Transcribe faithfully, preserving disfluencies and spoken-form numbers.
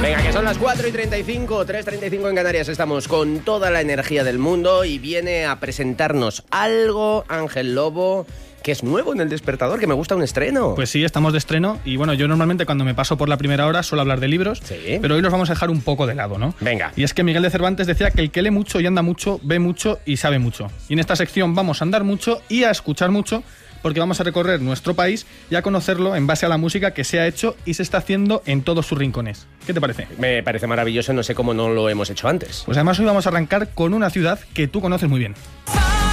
Venga, que son las cuatro y treinta y cinco, tres y treinta y cinco en Canarias. Estamos con toda la energía del mundo y viene a presentarnos algo, Ángel Lobo, que es nuevo en El Despertador, que me gusta un estreno. Pues sí, estamos de estreno y bueno, yo normalmente cuando me paso por la primera hora suelo hablar de libros, sí, pero hoy los vamos a dejar un poco de lado, ¿no? Venga. Y es que Miguel de Cervantes decía que el que lee mucho y anda mucho, ve mucho y sabe mucho. Y en esta sección vamos a andar mucho y a escuchar mucho, porque vamos a recorrer nuestro país y a conocerlo en base a la música que se ha hecho y se está haciendo en todos sus rincones. ¿Qué te parece? Me parece maravilloso, no sé cómo no lo hemos hecho antes. Pues además hoy vamos a arrancar con una ciudad que tú conoces muy bien.